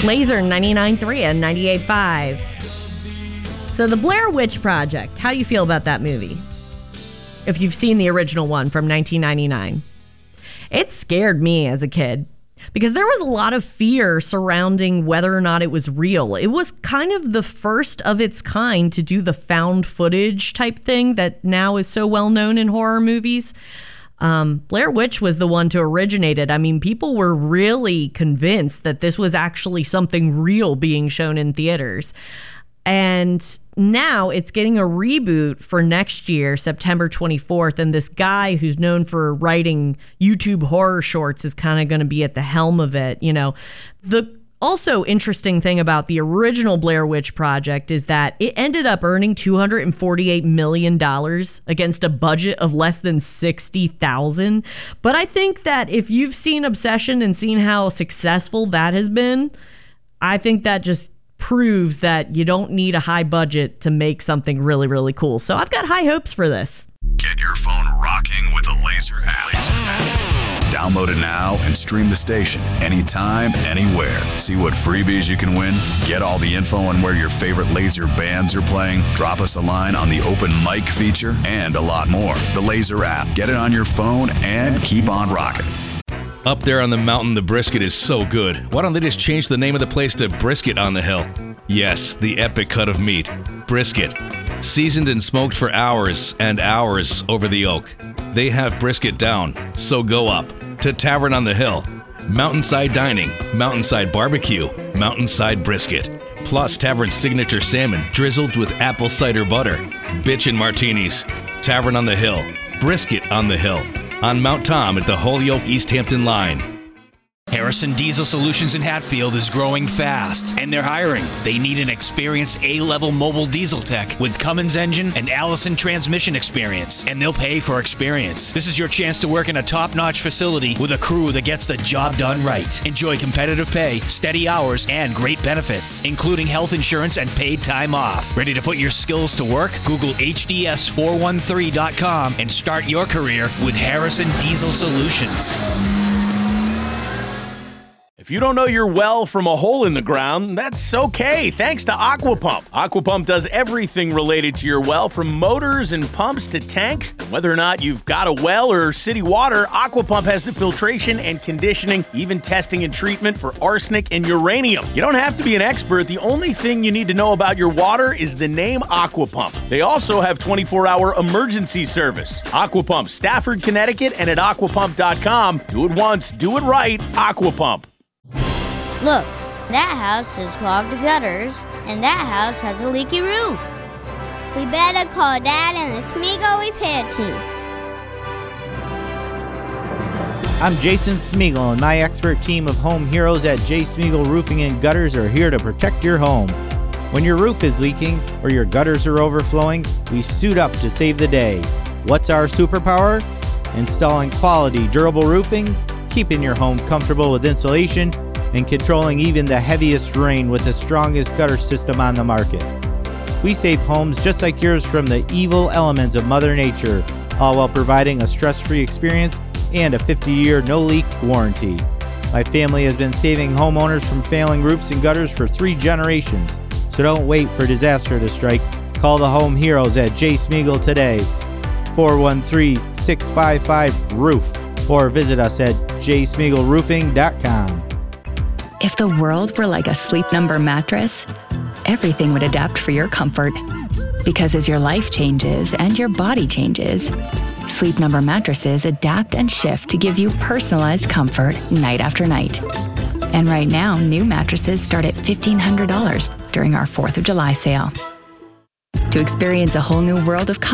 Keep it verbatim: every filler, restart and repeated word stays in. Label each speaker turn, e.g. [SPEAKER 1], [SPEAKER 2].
[SPEAKER 1] Laser ninety-nine point three and ninety-eight point five. So the Blair Witch Project, how do you feel about that movie? If you've seen the original one from nineteen ninety-nine. It scared me as a kid because there was a lot of fear surrounding whether or not it was real. It was kind of the first of its kind to do the found footage type thing that now is so well known in horror movies. Um, Blair Witch was the one to originate it. I mean, people were really convinced that this was actually something real being shown in theaters. And now it's getting a reboot for next year, September twenty-fourth. And this guy who's known for writing YouTube horror shorts is kind of going to be at the helm of it. You know, the also interesting thing about the original Blair Witch Project is that it ended up earning two hundred forty-eight million dollars against a budget of less than sixty thousand dollars. But I think that if you've seen Obsession and seen how successful that has been, I think that just proves that you don't need a high budget to make something really, really cool. So I've got high hopes for this.
[SPEAKER 2] Get your phone rocking with the Laser app. Laser app. Download it now and stream the station anytime, anywhere. See what freebies you can win, get all the info on where your favorite Laser bands are playing, drop us a line on the open mic feature, and a lot more. The Laser app. Get it on your phone and keep on rocking.
[SPEAKER 3] Up there on the mountain, the brisket is so good. Why don't they just change the name of the place to Brisket on the Hill? Yes, the epic cut of meat. Brisket. Seasoned and smoked for hours and hours over the oak. They have brisket down, so go up to Tavern on the Hill. Mountainside dining, mountainside barbecue, mountainside brisket. Plus Tavern's signature salmon drizzled with apple cider butter. Bitchin' martinis. Tavern on the Hill. Brisket on the Hill. On Mount Tom at the Holyoke East Hampton line.
[SPEAKER 4] Harrison Diesel Solutions in Hatfield is growing fast, and they're hiring. They need an experienced A-level mobile diesel tech with Cummins engine and Allison transmission experience, and they'll pay for experience. This is your chance to work in a top-notch facility with a crew that gets the job done right. Enjoy competitive pay, steady hours, and great benefits, including health insurance and paid time off. Ready to put your skills to work? Google H D S four one three dot com and start your career with Harrison Diesel Solutions.
[SPEAKER 5] If you don't know your well from a hole in the ground, that's okay. Thanks to Aquapump. Aquapump does everything related to your well, from motors and pumps to tanks. And whether or not you've got a well or city water, Aquapump has the filtration and conditioning, even testing and treatment for arsenic and uranium. You don't have to be an expert. The only thing you need to know about your water is the name Aquapump. They also have twenty-four hour emergency service. Aquapump, Stafford, Connecticut, and at aquapump dot com. Do it once, do it right. Aquapump.
[SPEAKER 6] Look, that house has clogged gutters, and that house has a leaky roof. We better call Dad and the Smeagol repair team.
[SPEAKER 7] I'm Jason Smeagol, and my expert team of home heroes at J. Smeagol Roofing and Gutters are here to protect your home. When your roof is leaking or your gutters are overflowing, we suit up to save the day. What's our superpower? Installing quality, durable roofing, keeping your home comfortable with insulation, and controlling even the heaviest rain with the strongest gutter system on the market. We save homes just like yours from the evil elements of Mother Nature, all while providing a stress-free experience and a fifty year no-leak warranty. My family has been saving homeowners from failing roofs and gutters for three generations, so don't wait for disaster to strike. Call the home heroes at J. Smeagol today, four one three, six five five, roof, or visit us at j smeagol roofing dot com.
[SPEAKER 8] If the world were like a Sleep Number mattress, everything would adapt for your comfort. Because as your life changes and your body changes, Sleep Number mattresses adapt and shift to give you personalized comfort night after night. And right now, new mattresses start at fifteen hundred dollars during our fourth of July sale. To experience a whole new world of comfort,